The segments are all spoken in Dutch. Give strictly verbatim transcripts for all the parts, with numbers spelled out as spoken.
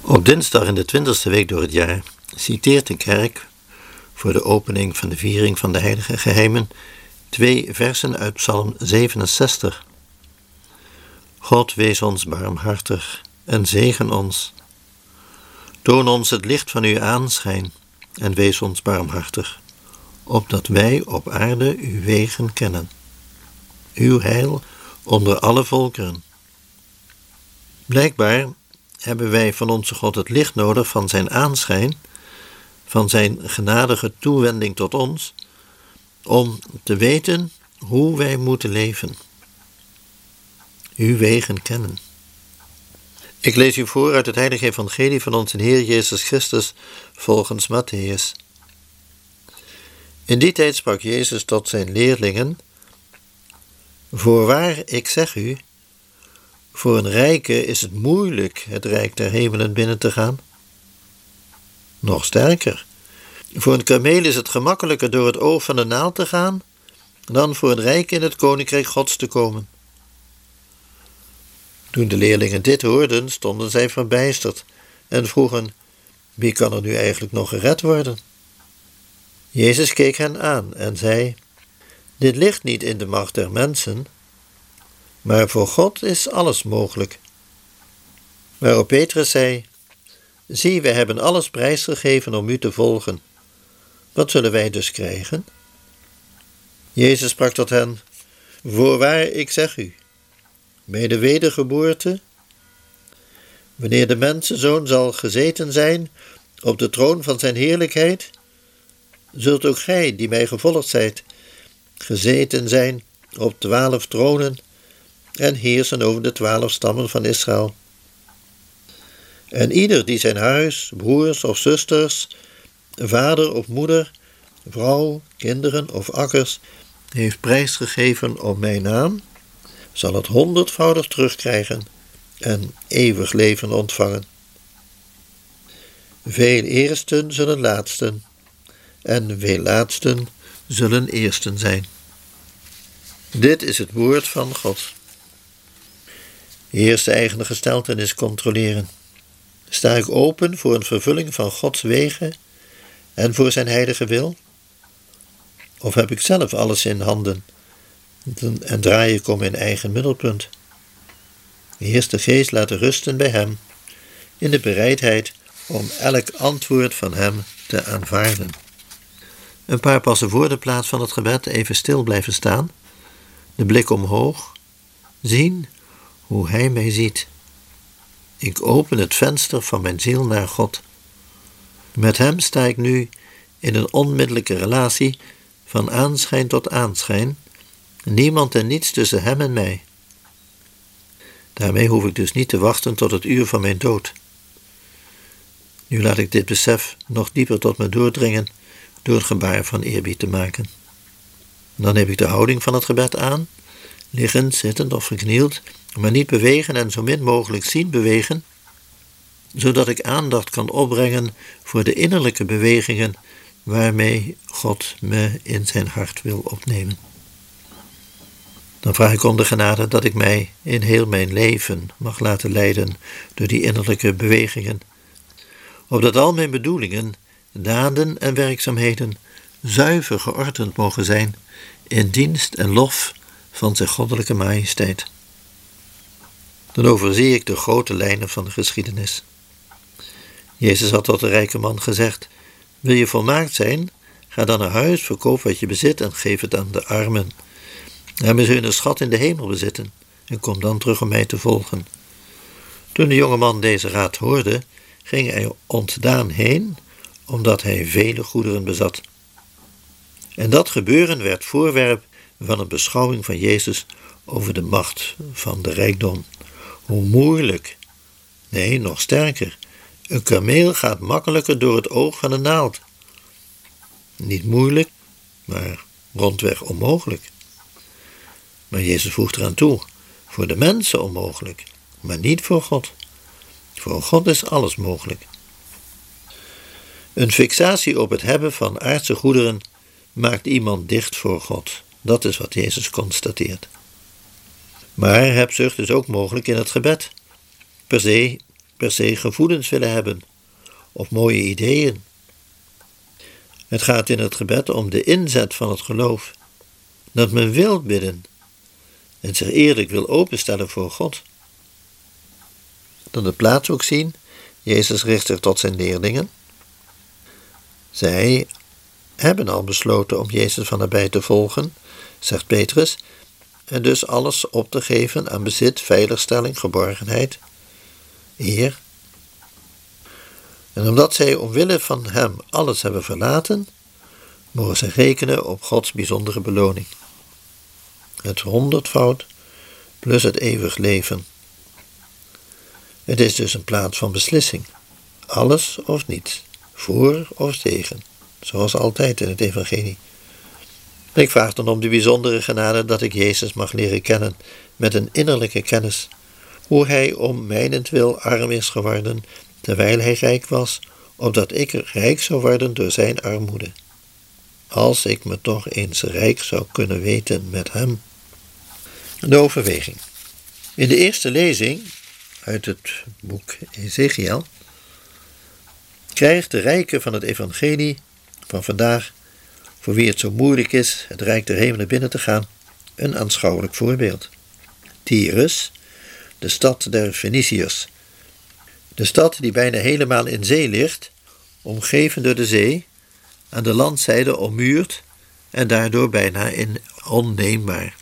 Op dinsdag in de twintigste week door het jaar citeert de kerk voor de opening van de viering van de heilige geheimen twee versen uit Psalm zevenenzestig. God wees ons barmhartig en zegen ons. Toon ons het licht van uw aanschijn en wees ons barmhartig, opdat wij op aarde uw wegen kennen. Uw heil onder alle volkeren. Blijkbaar hebben wij van onze God het licht nodig van zijn aanschijn, van zijn genadige toewending tot ons, om te weten hoe wij moeten leven. Uw wegen kennen. Ik lees u voor uit het heilige evangelie van onze Heer Jezus Christus volgens Mattheüs. In die tijd sprak Jezus tot zijn leerlingen: Voorwaar, ik zeg u, voor een rijke is het moeilijk het rijk der hemelen binnen te gaan. Nog sterker, voor een kameel is het gemakkelijker door het oog van de naald te gaan, dan voor een rijk in het koninkrijk Gods te komen. Toen de leerlingen dit hoorden, stonden zij verbijsterd en vroegen: Wie kan er nu eigenlijk nog gered worden? Jezus keek hen aan en zei: Dit ligt niet in de macht der mensen, maar voor God is alles mogelijk. Waarop Petrus zei: Zie, wij hebben alles prijsgegeven om u te volgen. Wat zullen wij dus krijgen? Jezus sprak tot hen: Voorwaar, ik zeg u, bij de wedergeboorte, wanneer de mensenzoon zal gezeten zijn op de troon van zijn heerlijkheid, zult ook gij, die mij gevolgd zijt, gezeten zijn op twaalf tronen en heersen over de twaalf stammen van Israël. En ieder die zijn huis, broers of zusters, vader of moeder, vrouw, kinderen of akkers heeft prijsgegeven om mijn naam, zal het honderdvoudig terugkrijgen en eeuwig leven ontvangen. Veel eersten zullen laatsten en veel laatsten zullen eersten zijn. Dit is het woord van God. Eerst de eigen gesteltenis controleren. Sta ik open voor een vervulling van Gods wegen en voor zijn heilige wil? Of heb ik zelf alles in handen en draai ik om mijn eigen middelpunt? Eerst de geest laten rusten bij hem, in de bereidheid om elk antwoord van hem te aanvaarden. Een paar passen voor de plaats van het gebed even stil blijven staan, de blik omhoog, zien hoe hij mij ziet. Ik open het venster van mijn ziel naar God. Met hem sta ik nu in een onmiddellijke relatie van aanschijn tot aanschijn, niemand en niets tussen hem en mij. Daarmee hoef ik dus niet te wachten tot het uur van mijn dood. Nu laat ik dit besef nog dieper tot me doordringen door het gebaar van eerbied te maken. Dan heb ik de houding van het gebed aan, liggend, zittend of geknield, maar niet bewegen en zo min mogelijk zien bewegen, zodat ik aandacht kan opbrengen voor de innerlijke bewegingen waarmee God me in zijn hart wil opnemen. Dan vraag ik om de genade dat ik mij in heel mijn leven mag laten leiden door die innerlijke bewegingen, opdat al mijn bedoelingen, daden en werkzaamheden zuiver geordend mogen zijn in dienst en lof van zijn goddelijke majesteit. Dan overzie ik de grote lijnen van de geschiedenis. Jezus had tot de rijke man gezegd: Wil je volmaakt zijn? Ga dan naar huis, verkoop wat je bezit en geef het aan de armen. En zul je een schat in de hemel bezitten en kom dan terug om mij te volgen. Toen de jonge man deze raad hoorde, ging hij ontdaan heen, omdat hij vele goederen bezat. En dat gebeuren werd voorwerp van een beschouwing van Jezus over de macht van de rijkdom. Hoe moeilijk, nee, nog sterker, een kameel gaat makkelijker door het oog van een naald. Niet moeilijk, maar rondweg onmogelijk. Maar Jezus voegt eraan toe, voor de mensen onmogelijk, maar niet voor God. Voor God is alles mogelijk. Een fixatie op het hebben van aardse goederen maakt iemand dicht voor God. Dat is wat Jezus constateert. Maar hebzucht is ook mogelijk in het gebed. Per se per se gevoelens willen hebben of mooie ideeën. Het gaat in het gebed om de inzet van het geloof, dat men wil bidden en zich eerlijk wil openstellen voor God. Dan de plaats ook zien, Jezus richt zich tot zijn leerlingen. Zij hebben al besloten om Jezus van nabij te volgen, zegt Petrus, en dus alles op te geven aan bezit, veiligstelling, geborgenheid, eer. En omdat zij omwille van hem alles hebben verlaten, mogen zij rekenen op Gods bijzondere beloning. Het honderdvoud plus het eeuwig leven. Het is dus een plaats van beslissing. Alles of niets, voor of tegen, zoals altijd in het evangelie. En ik vraag dan om de bijzondere genade dat ik Jezus mag leren kennen met een innerlijke kennis, hoe hij om mijnentwil arm is geworden, terwijl hij rijk was, opdat ik rijk zou worden door zijn armoede. Als ik me toch eens rijk zou kunnen weten met hem. De overweging. In de eerste lezing uit het boek Ezechiel krijgt de rijke van het evangelie van vandaag, voor wie het zo moeilijk is het rijk der hemelen binnen te gaan, een aanschouwelijk voorbeeld. Tyrus, de stad der Feniciërs. De stad die bijna helemaal in zee ligt, omgeven door de zee, aan de landzijde ommuurd en daardoor bijna in onneembaar.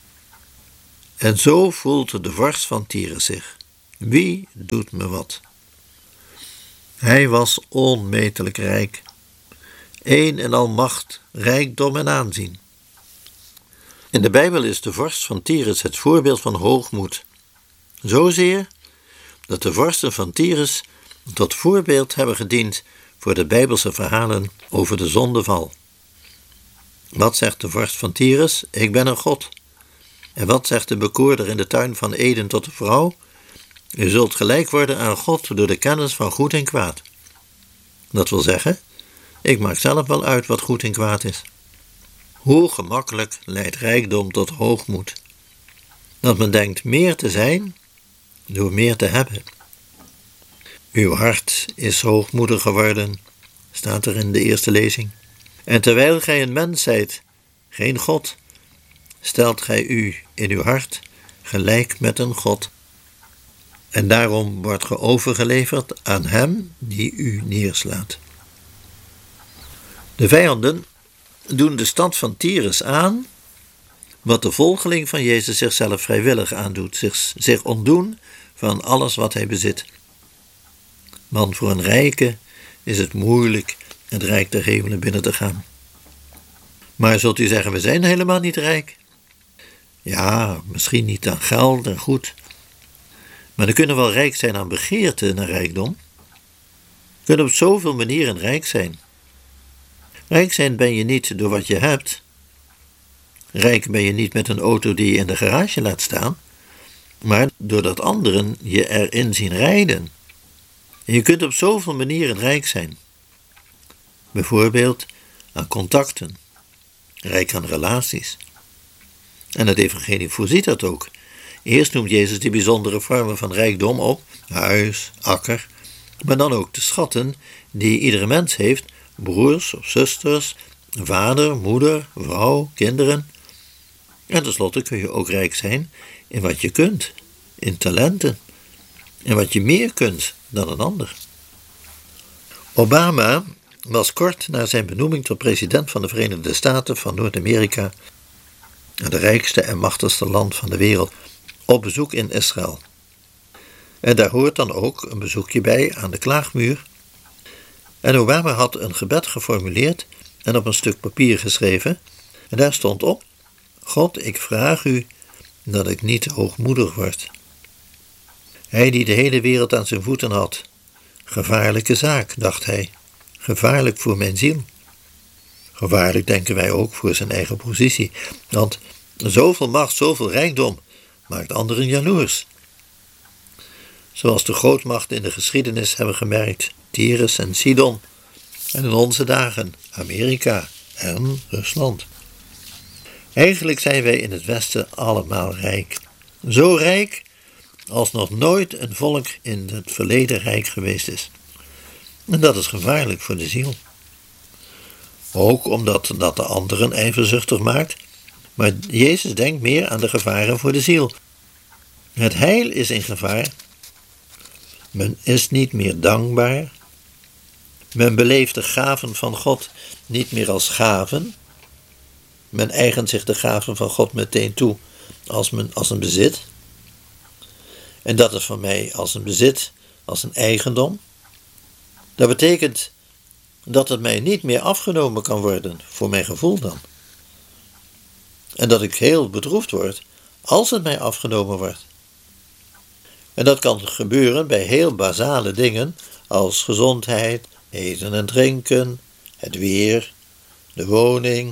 En zo voelt de vorst van Tyrus zich. Wie doet me wat? Hij was onmetelijk rijk. Een en al macht, rijkdom en aanzien. In de Bijbel is de vorst van Tyrus het voorbeeld van hoogmoed. Zozeer dat de vorsten van Tyrus tot voorbeeld hebben gediend voor de Bijbelse verhalen over de zondeval. Wat zegt de vorst van Tyrus? Ik ben een god. En wat zegt de bekoorder in de tuin van Eden tot de vrouw? U zult gelijk worden aan God door de kennis van goed en kwaad. Dat wil zeggen, ik maak zelf wel uit wat goed en kwaad is. Hoe gemakkelijk leidt rijkdom tot hoogmoed. Dat men denkt meer te zijn door meer te hebben. Uw hart is hoogmoedig geworden, staat er in de eerste lezing. En terwijl gij een mens zijt, geen God, stelt gij u in uw hart gelijk met een God. En daarom wordt ge overgeleverd aan hem die u neerslaat. De vijanden doen de stad van Tyrus aan wat de volgeling van Jezus zichzelf vrijwillig aandoet, zich, zich ontdoen van alles wat hij bezit. Want voor een rijke is het moeilijk het rijk der hemelen binnen te gaan. Maar zult u zeggen, we zijn helemaal niet rijk? Ja, misschien niet aan geld en goed. Maar we kunnen wel rijk zijn aan begeerte naar rijkdom. We kunnen op zoveel manieren rijk zijn. Rijk zijn ben je niet door wat je hebt. Rijk ben je niet met een auto die je in de garage laat staan, maar doordat anderen je erin zien rijden. En je kunt op zoveel manieren rijk zijn. Bijvoorbeeld aan contacten, rijk aan relaties. En het evangelie voorziet dat ook. Eerst noemt Jezus die bijzondere vormen van rijkdom op, huis, akker, maar dan ook de schatten die iedere mens heeft, broers of zusters, vader, moeder, vrouw, kinderen. En tenslotte kun je ook rijk zijn in wat je kunt, in talenten, en wat je meer kunt dan een ander. Obama was kort na zijn benoeming tot president van de Verenigde Staten van Noord-Amerika, het rijkste en machtigste land van de wereld, op bezoek in Israël. En daar hoort dan ook een bezoekje bij aan de klaagmuur. En Obama had een gebed geformuleerd en op een stuk papier geschreven. En daar stond op: God, ik vraag u dat ik niet hoogmoedig word. Hij die de hele wereld aan zijn voeten had. Gevaarlijke zaak, dacht hij. Gevaarlijk voor mijn ziel. Gevaarlijk denken wij ook voor zijn eigen positie. Want zoveel macht, zoveel rijkdom maakt anderen jaloers. Zoals de grootmachten in de geschiedenis hebben gemerkt, Tyrus en Sidon. En in onze dagen Amerika en Rusland. Eigenlijk zijn wij in het Westen allemaal rijk. Zo rijk als nog nooit een volk in het verleden rijk geweest is. En dat is gevaarlijk voor de ziel. Ook omdat dat de anderen ijverzuchtig maakt, maar Jezus denkt meer aan de gevaren voor de ziel. Het heil is in gevaar. Men is niet meer dankbaar. Men beleeft de gaven van God niet meer als gaven. Men eigent zich de gaven van God meteen toe als, men, als een bezit. En dat is voor mij als een bezit, als een eigendom. Dat betekent dat het mij niet meer afgenomen kan worden, voor mijn gevoel dan. En dat ik heel bedroefd word als het mij afgenomen wordt. En dat kan gebeuren bij heel basale dingen als gezondheid, eten en drinken, het weer, de woning,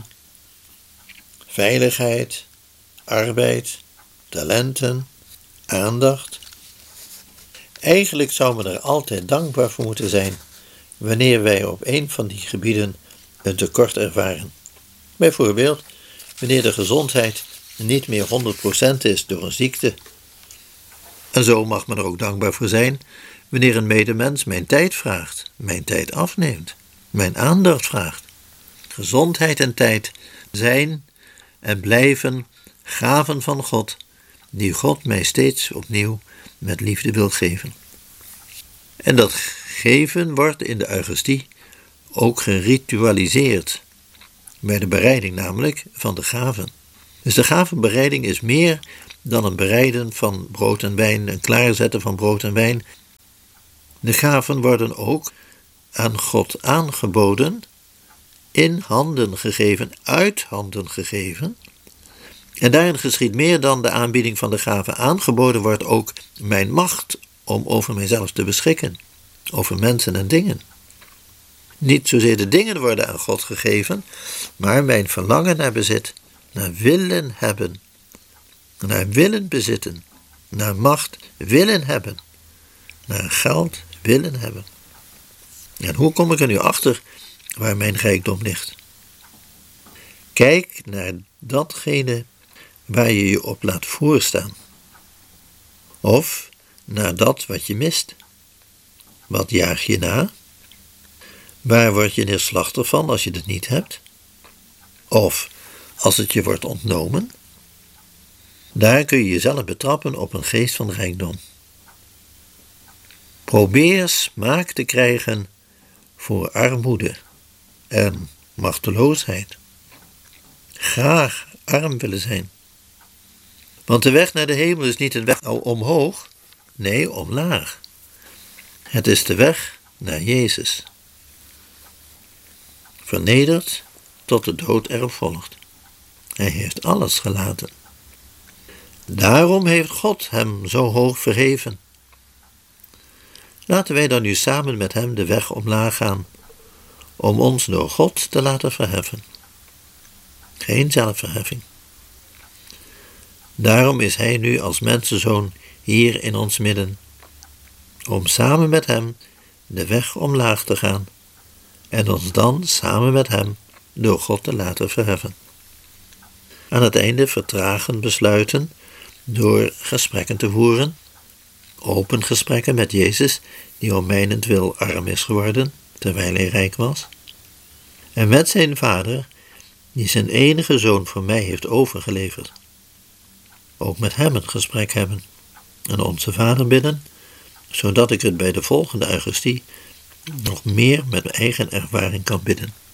veiligheid, arbeid, talenten, aandacht. Eigenlijk zou men er altijd dankbaar voor moeten zijn wanneer wij op een van die gebieden een tekort ervaren. Bijvoorbeeld wanneer de gezondheid niet meer honderd procent is door een ziekte. En zo mag men er ook dankbaar voor zijn wanneer een medemens mijn tijd vraagt, mijn tijd afneemt, mijn aandacht vraagt. Gezondheid en tijd zijn en blijven gaven van God, die God mij steeds opnieuw met liefde wil geven. En dat geven wordt in de Eucharistie ook geritualiseerd, bij de bereiding namelijk van de gaven. Dus de gavenbereiding is meer dan een bereiden van brood en wijn, een klaarzetten van brood en wijn. De gaven worden ook aan God aangeboden, in handen gegeven, uit handen gegeven. En daarin geschiedt meer dan de aanbieding van de gaven. Aangeboden wordt ook mijn macht om over mijzelf te beschikken, over mensen en dingen. Niet zozeer de dingen worden aan God gegeven, maar mijn verlangen naar bezit, naar willen hebben, naar willen bezitten, naar macht willen hebben, naar geld willen hebben. En hoe kom ik er nu achter waar mijn rijkdom ligt? Kijk naar datgene waar je je op laat voorstaan. Of naar dat wat je mist. Wat jaag je na? Waar word je neerslachtig van als je het niet hebt? Of als het je wordt ontnomen? Daar kun je jezelf betrappen op een geest van rijkdom. Probeer smaak te krijgen voor armoede en machteloosheid. Graag arm willen zijn. Want de weg naar de hemel is niet een weg omhoog, nee, omlaag. Het is de weg naar Jezus. Vernederd tot de dood erop volgt. Hij heeft alles gelaten. Daarom heeft God hem zo hoog verheven. Laten wij dan nu samen met hem de weg omlaag gaan, om ons door God te laten verheffen. Geen zelfverheffing. Daarom is hij nu als mensenzoon hier in ons midden, om samen met hem de weg omlaag te gaan en ons dan samen met hem door God te laten verheffen. Aan het einde vertragen besluiten door gesprekken te voeren, open gesprekken met Jezus, die om mijnentwil arm is geworden, terwijl hij rijk was, en met zijn Vader, die zijn enige zoon voor mij heeft overgeleverd. Ook met hem een gesprek hebben en onze Vader bidden, zodat ik het bij de volgende Eucharistie nog meer met mijn eigen ervaring kan bidden.